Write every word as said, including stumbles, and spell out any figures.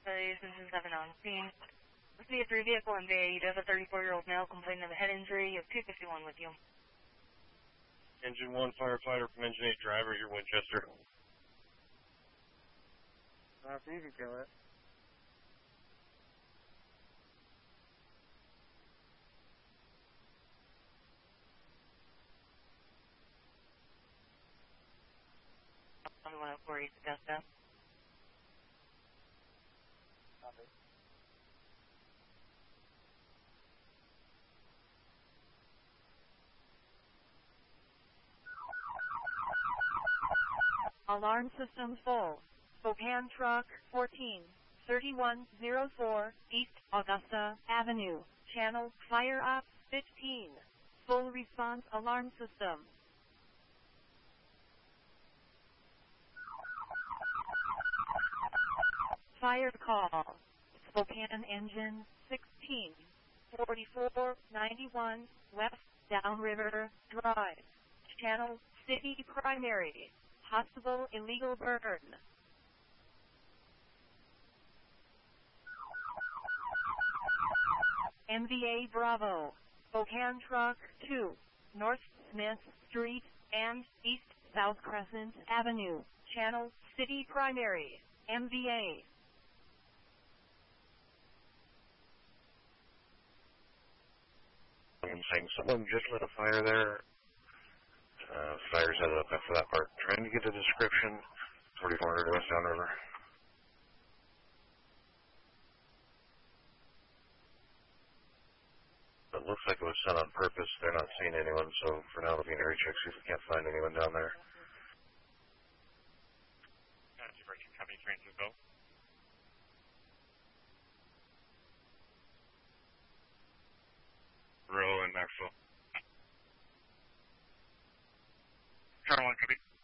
Police, this is seven on scene. Let's see a three vehicle M V A. You do have a thirty-four-year-old male complaining of a head injury. You have two fifty-one with you. Engine one firefighter from Engine eight driver, your Winchester. Uh, so you can kill it. twenty-one oh four East Augusta. Copy. Alarm system full. Spokane truck fourteen thirty-one oh four East Augusta Avenue. Channel fire up fifteen. Full response alarm system. Fire call. Spokane engine sixteen forty-four ninety-one West Downriver Drive. Channel city primary. Possible illegal burn. M V A Bravo. Spokane truck two North Smith Street and East South Crescent Avenue. Channel city primary. M V A. I'm saying someone just lit a fire there. Uh, fire's headed up after that part. Trying to get a description. forty-four hundred West Downriver. It looks like it was set on purpose. They're not seeing anyone, so for now, looking at area check, see if we can't find anyone down there. Copy, trains go. Roll and Maxwell. Tower one, copy.